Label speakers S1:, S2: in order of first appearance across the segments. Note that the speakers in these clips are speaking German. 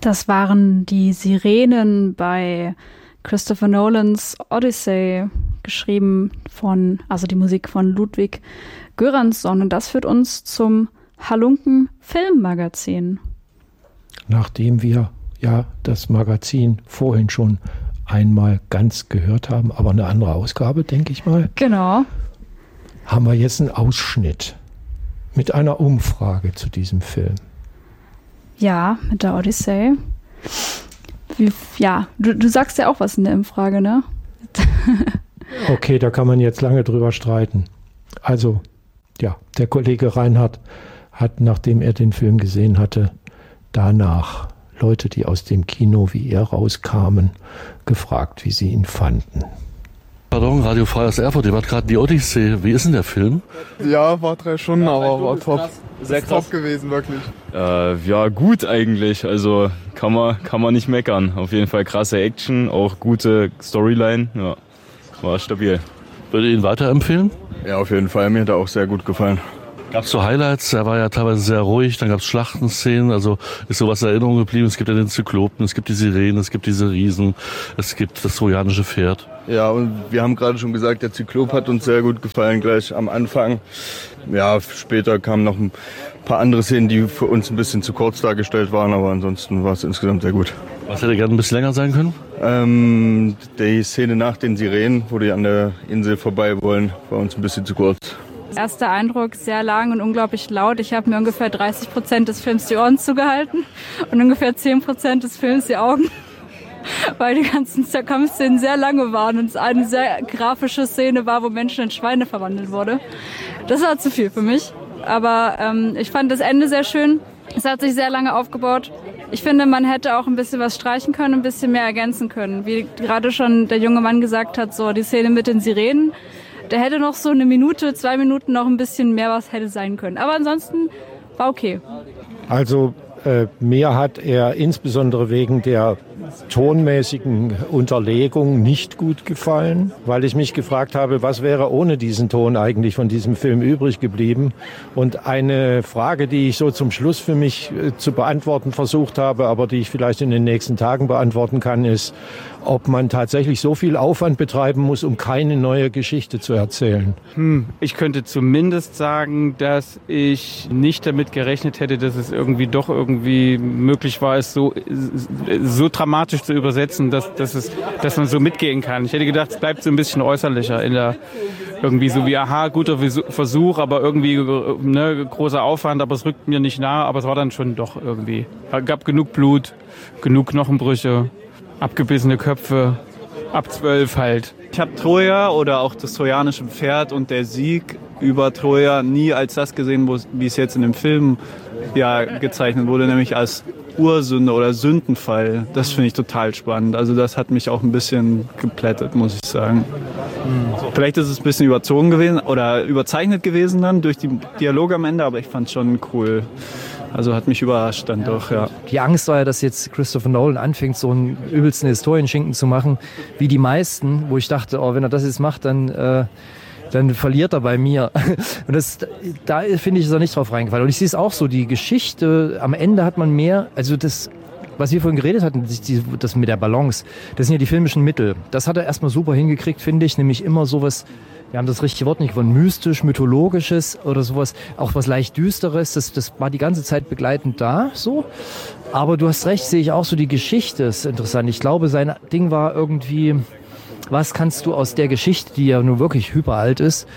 S1: Das waren die Sirenen bei Christopher Nolans Odyssey, geschrieben also die Musik von Ludwig Göransson. Und das führt uns zum Halunken Filmmagazin.
S2: Nachdem wir ja das Magazin vorhin schon einmal ganz gehört haben, aber eine andere Ausgabe, denke ich mal.
S1: Genau.
S2: Haben wir jetzt einen Ausschnitt mit einer Umfrage zu diesem Film.
S1: Ja, mit der Odyssey. Du sagst ja auch was in der Umfrage, ne?
S2: Okay, da kann man jetzt lange drüber streiten. Also, ja, der Kollege Reinhardt hat, nachdem er den Film gesehen hatte, danach Leute, die aus dem Kino wie er rauskamen, gefragt, wie sie ihn fanden.
S3: Pardon, Radio Frei aus Erfurt, ihr wart gerade die Odyssee. Wie ist denn der Film?
S4: Ja, war 3 Stunden, aber war top.
S5: Sehr krass.
S4: Top gewesen, wirklich.
S5: Ja, gut eigentlich. Also kann man nicht meckern. Auf jeden Fall krasse Action, auch gute Storyline. Ja, war stabil.
S3: Würdet ihr ihn weiterempfehlen?
S4: Ja, auf jeden Fall. Mir hat er auch sehr gut gefallen.
S3: Gab es so Highlights? Er war ja teilweise sehr ruhig, dann gab es Schlachtenszenen, also ist sowas in Erinnerung geblieben. Es gibt ja den Zyklopen, es gibt die Sirenen, es gibt diese Riesen, es gibt das trojanische Pferd.
S4: Ja, und wir haben gerade schon gesagt, der Zyklop hat uns sehr gut gefallen, gleich am Anfang. Ja, später kamen noch ein paar andere Szenen, die für uns ein bisschen zu kurz dargestellt waren, aber ansonsten war es insgesamt sehr gut.
S3: Was hätte gerne ein bisschen länger sein können?
S4: Die Szene nach den Sirenen, wo die an der Insel vorbei wollen, war uns ein bisschen zu kurz.
S1: Erster Eindruck, sehr lang und unglaublich laut. Ich habe mir ungefähr 30% des Films die Ohren zugehalten und ungefähr 10% des Films die Augen, weil die ganzen Kampfszenen sehr lange waren und es eine sehr grafische Szene war, wo Menschen in Schweine verwandelt wurde. Das war zu viel für mich, aber ich fand das Ende sehr schön. Es hat sich sehr lange aufgebaut. Ich finde, man hätte auch ein bisschen was streichen können, ein bisschen mehr ergänzen können. Wie gerade schon der junge Mann gesagt hat, so die Szene mit den Sirenen, da hätte noch so 1 Minute, 2 Minuten noch ein bisschen mehr was hätte sein können. Aber ansonsten war okay.
S2: Also mir hat er insbesondere wegen der tonmäßigen Unterlegung nicht gut gefallen, weil ich mich gefragt habe, was wäre ohne diesen Ton eigentlich von diesem Film übrig geblieben. Und eine Frage, die ich so zum Schluss für mich zu beantworten versucht habe, aber die ich vielleicht in den nächsten Tagen beantworten kann, ist, ob man tatsächlich so viel Aufwand betreiben muss, um keine neue Geschichte zu erzählen.
S6: Ich könnte zumindest sagen, dass ich nicht damit gerechnet hätte, dass es irgendwie möglich war, es so dramatisch zu übersetzen, dass man so mitgehen kann. Ich hätte gedacht, es bleibt so ein bisschen äußerlicher irgendwie so wie, aha, guter Versuch, aber irgendwie großer Aufwand, aber es rückt mir nicht nahe, aber es war dann schon doch irgendwie. Es gab genug Blut, genug Knochenbrüche, abgebissene Köpfe, ab 12 halt.
S7: Ich habe Troja oder auch das trojanische Pferd und der Sieg über Troja nie als das gesehen, wie es jetzt in dem Film ja gezeichnet wurde, nämlich als Ursünde oder Sündenfall. Das finde ich total spannend. Also das hat mich auch ein bisschen geplättet, muss ich sagen. Vielleicht ist es ein bisschen überzogen gewesen oder überzeichnet gewesen dann durch die Dialoge am Ende, aber ich fand es schon cool. Also hat mich überrascht dann doch, ja.
S8: Die Angst war ja, dass jetzt Christopher Nolan anfängt, so einen übelsten Historienschinken zu machen, wie die meisten, wo ich dachte, wenn er das jetzt macht, dann verliert er bei mir. Und da finde ich, ist er nicht drauf reingefallen. Und ich sehe es auch so, die Geschichte, am Ende hat man mehr, also das, was wir vorhin geredet hatten, das mit der Balance, das sind ja die filmischen Mittel. Das hat er erstmal super hingekriegt, finde ich, nämlich immer sowas, wir haben das richtige Wort nicht von mystisch, mythologisches oder sowas, auch was leicht düsteres, das war die ganze Zeit begleitend da, so. Aber du hast recht, sehe ich auch so, die Geschichte ist interessant. Ich glaube, sein Ding war irgendwie, was kannst du aus der Geschichte, die ja nun wirklich hyperalt ist,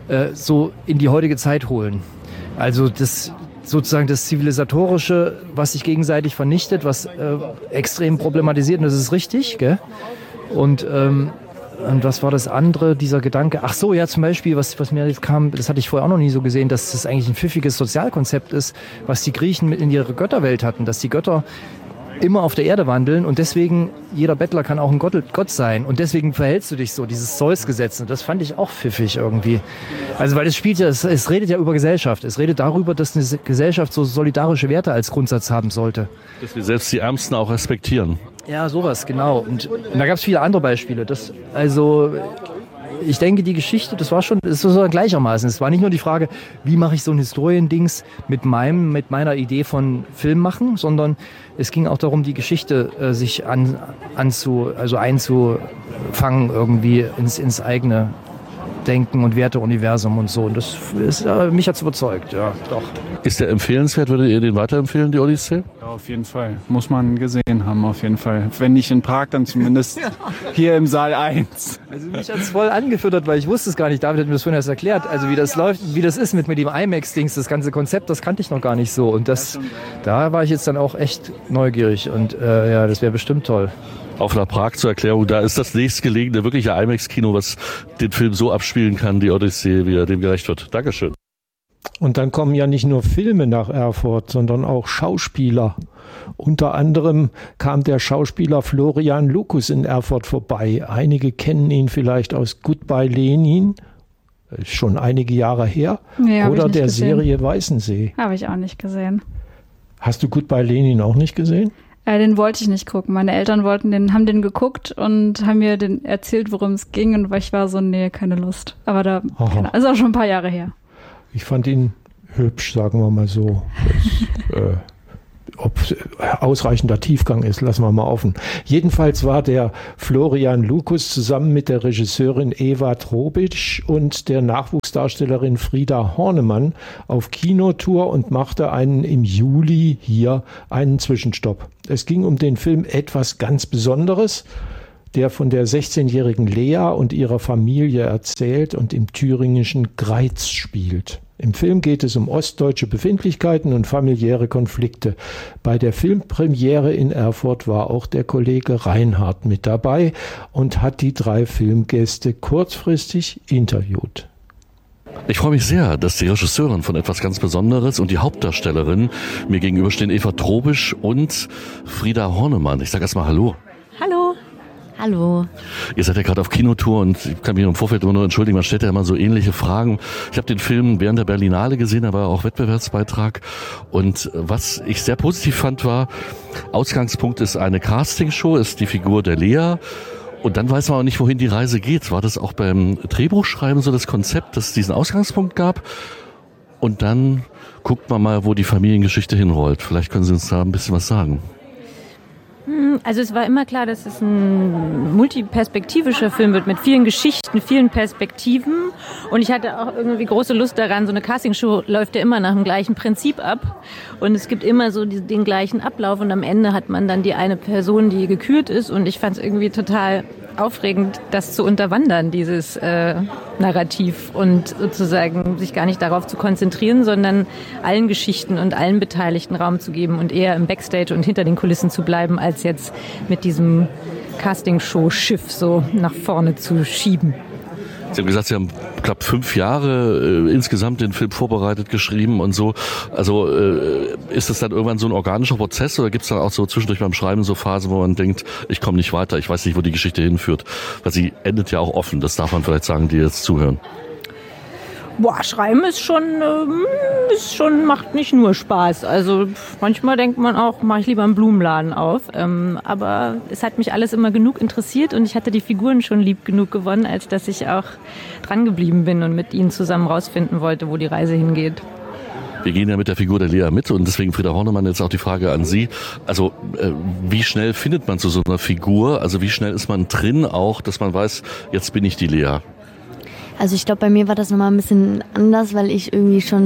S8: so in die heutige Zeit holen? Also das sozusagen das Zivilisatorische, was sich gegenseitig vernichtet, was extrem problematisiert, und das ist richtig, gell? Und was war das andere, dieser Gedanke? Ach so, ja, zum Beispiel, was mir jetzt kam, das hatte ich vorher auch noch nie so gesehen, dass das eigentlich ein pfiffiges Sozialkonzept ist, was die Griechen mit in ihre Götterwelt hatten, dass die Götter immer auf der Erde wandeln und deswegen jeder Bettler kann auch ein Gott sein und deswegen verhältst du dich so, dieses Zeus-Gesetz, und das fand ich auch pfiffig irgendwie. Also weil es redet ja über Gesellschaft, es redet darüber, dass eine Gesellschaft so solidarische Werte als Grundsatz haben sollte.
S3: Dass wir selbst die Ärmsten auch respektieren.
S8: Ja, sowas, genau. Und da gab es viele andere Beispiele. ich denke, die Geschichte, das ist so gleichermaßen. Es war nicht nur die Frage, wie mache ich so ein Historiendings mit meiner Idee von Film machen, sondern es ging auch darum, die Geschichte sich einzufangen irgendwie ins eigene Denken und Werteuniversum und so. Und das ist, mich hat's überzeugt, ja, doch.
S3: Ist der empfehlenswert? Würdet ihr den weiterempfehlen, die Odyssee?
S7: Ja, auf jeden Fall. Muss man gesehen haben, auf jeden Fall. Wenn nicht in Prag, dann zumindest hier im Saal 1.
S8: Also mich hat's voll angefüttert, weil ich wusste es gar nicht. David hat mir das vorhin erst erklärt. Also wie das läuft, wie das ist mit dem IMAX-Dings, das ganze Konzept, das kannte ich noch gar nicht so. Und da war ich jetzt dann auch echt neugierig. Und ja, das wäre bestimmt toll.
S3: Auf nach Prag zur Erklärung, da ist das nächstgelegene wirkliche IMAX-Kino, was den Film so abspielen kann, die Odyssee, wie er dem gerecht wird. Dankeschön.
S2: Und dann kommen ja nicht nur Filme nach Erfurt, sondern auch Schauspieler. Unter anderem kam der Schauspieler Florian Lucas in Erfurt vorbei. Einige kennen ihn vielleicht aus Goodbye Lenin, schon einige Jahre her,
S1: Nee,
S2: oder der
S1: gesehen.
S2: Serie Weißensee.
S1: Habe ich auch nicht gesehen.
S2: Hast du Goodbye Lenin auch nicht gesehen?
S1: Den wollte ich nicht gucken. Meine Eltern haben den geguckt und haben mir erzählt, worum es ging. Und ich war so, nee, keine Lust. Aber ist auch schon ein paar Jahre her.
S2: Ich fand ihn hübsch, sagen wir mal so. Ob ausreichender Tiefgang ist, lassen wir mal offen. Jedenfalls war der Florian Lucas zusammen mit der Regisseurin Eva Trobic und der Nachwuchsdarstellerin Frieda Hornemann auf Kinotour und machte im Juli hier einen Zwischenstopp. Es ging um den Film Etwas ganz Besonderes, der von der 16-jährigen Lea und ihrer Familie erzählt und im thüringischen Greiz spielt. Im Film geht es um ostdeutsche Befindlichkeiten und familiäre Konflikte. Bei der Filmpremiere in Erfurt war auch der Kollege Reinhardt mit dabei und hat die 3 Filmgäste kurzfristig interviewt.
S3: Ich freue mich sehr, dass die Regisseurin von Etwas ganz Besonderes und die Hauptdarstellerin mir gegenüberstehen, Eva Trobisch und Frieda Hornemann. Ich sage erstmal Hallo.
S9: Hallo. Hallo.
S3: Ihr seid ja gerade auf Kinotour und ich kann mich im Vorfeld immer nur entschuldigen, man stellt ja immer so ähnliche Fragen. Ich habe den Film während der Berlinale gesehen, da war auch Wettbewerbsbeitrag. Und was ich sehr positiv fand, war, Ausgangspunkt ist eine Castingshow, ist die Figur der Lea. Und dann weiß man auch nicht, wohin die Reise geht. War das auch beim Drehbuchschreiben so das Konzept, dass es diesen Ausgangspunkt gab? Und dann guckt man mal, wo die Familiengeschichte hinrollt. Vielleicht können Sie uns da ein bisschen was sagen.
S9: Also es war immer klar, dass es ein multiperspektivischer Film wird mit vielen Geschichten, vielen Perspektiven. Und ich hatte auch irgendwie große Lust daran, so eine Castingshow läuft ja immer nach dem gleichen Prinzip ab. Und es gibt immer so den gleichen Ablauf und am Ende hat man dann die eine Person, die gekürt ist. Und ich fand es irgendwie total aufregend, das zu unterwandern, dieses Narrativ und sozusagen sich gar nicht darauf zu konzentrieren, sondern allen Geschichten und allen Beteiligten Raum zu geben und eher im Backstage und hinter den Kulissen zu bleiben, als jetzt mit diesem Castingshow-Schiff so nach vorne zu schieben.
S3: Sie haben gesagt, Sie haben knapp 5 Jahre insgesamt den Film vorbereitet, geschrieben und so. Also ist das dann irgendwann so ein organischer Prozess oder gibt es dann auch so zwischendurch beim Schreiben so Phasen, wo man denkt, ich komme nicht weiter, ich weiß nicht, wo die Geschichte hinführt? Weil sie endet ja auch offen, das darf man vielleicht sagen, die jetzt zuhören.
S9: Schreiben ist schon, macht nicht nur Spaß. Also manchmal denkt man auch, mache ich lieber einen Blumenladen auf. Aber es hat mich alles immer genug interessiert und ich hatte die Figuren schon lieb genug gewonnen, als dass ich auch dran geblieben bin und mit ihnen zusammen rausfinden wollte, wo die Reise hingeht.
S3: Wir gehen ja mit der Figur der Lea mit und deswegen, Frieda Hornemann, jetzt auch die Frage an Sie. Also wie schnell findet man zu so einer Figur? Also wie schnell ist man drin auch, dass man weiß, jetzt bin ich die Lea?
S10: Also ich glaube, bei mir war das nochmal ein bisschen anders, weil ich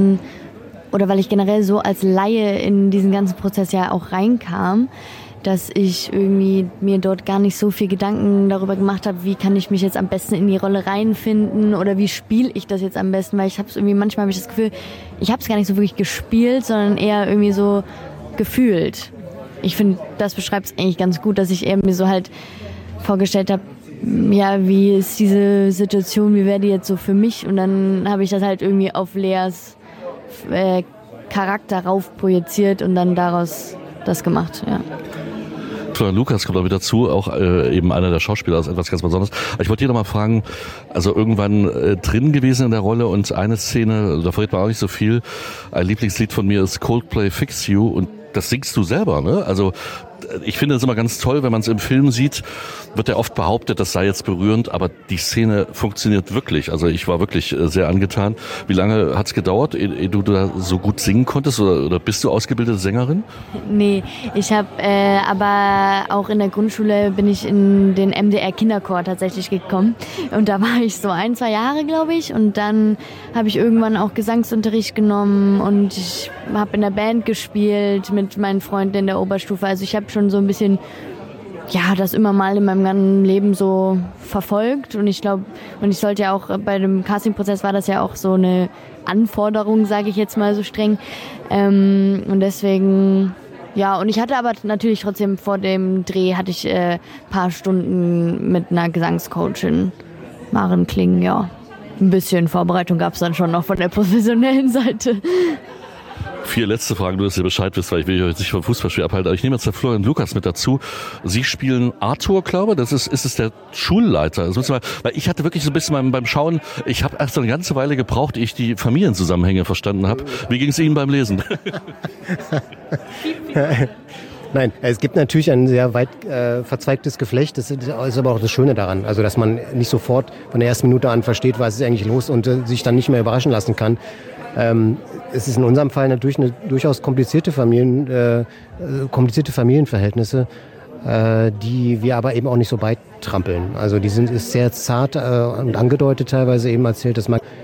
S10: generell so als Laie in diesen ganzen Prozess ja auch reinkam, dass ich irgendwie mir dort gar nicht so viel Gedanken darüber gemacht habe, wie kann ich mich jetzt am besten in die Rolle reinfinden oder wie spiele ich das jetzt am besten, weil manchmal habe ich das Gefühl, ich habe es gar nicht so wirklich gespielt, sondern eher irgendwie so gefühlt. Ich finde, das beschreibt es eigentlich ganz gut, dass ich eher mir so halt vorgestellt habe, ja, wie ist diese Situation, wie wäre die jetzt so für mich? Und dann habe ich das halt irgendwie auf Leas Charakter rauf projiziert und dann daraus das gemacht, ja.
S3: Florian Lucas kommt auch wieder dazu, auch eben einer der Schauspieler, ist etwas ganz Besonderes. Aber ich wollte hier nochmal fragen, also irgendwann drin gewesen in der Rolle und eine Szene, da verrät man auch nicht so viel, ein Lieblingslied von mir ist Coldplay Fix You und das singst du selber, ne? Also ich finde es immer ganz toll, wenn man es im Film sieht, wird ja oft behauptet, das sei jetzt berührend, aber die Szene funktioniert wirklich. Also ich war wirklich sehr angetan. Wie lange hat es gedauert, ehe du da so gut singen konntest oder bist du ausgebildete Sängerin?
S10: Nee, ich habe aber auch in der Grundschule bin ich in den MDR Kinderchor tatsächlich gekommen und da war ich so 1-2 Jahre, glaube ich, und dann habe ich irgendwann auch Gesangsunterricht genommen und ich habe in der Band gespielt mit meinen Freunden in der Oberstufe. Also ich habe schon so ein bisschen das immer mal in meinem ganzen Leben so verfolgt und ich glaube, und ich sollte ja auch bei dem Castingprozess war das ja auch so eine Anforderung, sage ich jetzt mal so streng, und deswegen, und ich hatte aber natürlich trotzdem vor dem Dreh hatte ich paar Stunden mit einer Gesangscoachin, Maren Kling, ein bisschen Vorbereitung gab es dann schon noch von der professionellen Seite.
S3: 4 letzte Fragen, nur dass ihr Bescheid wisst, weil ich will euch nicht vom Fußballspiel abhalten. Aber ich nehme jetzt den Florian Lukas mit dazu. Sie spielen Arthur, glaube ich. Ist es der Schulleiter? Das müssen wir, weil ich hatte wirklich so ein bisschen beim Schauen, ich habe erst eine ganze Weile gebraucht, ehe ich die Familienzusammenhänge verstanden habe. Wie ging es Ihnen beim Lesen?
S11: Nein, es gibt natürlich ein sehr weit verzweigtes Geflecht. Das ist aber auch das Schöne daran. Also, dass man nicht sofort von der ersten Minute an versteht, was ist eigentlich los und sich dann nicht mehr überraschen lassen kann. Es ist in unserem Fall natürlich eine durchaus komplizierte Familienverhältnisse, die wir aber eben auch nicht so beitrampeln. Also ist sehr zart und angedeutet teilweise eben erzählt, dass man